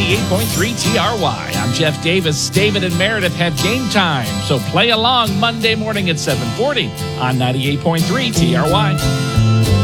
98.3 TRY. I'm Jeff Davis. David and Meredith have game time, so play along Monday morning at 7:40 on 98.3 TRY.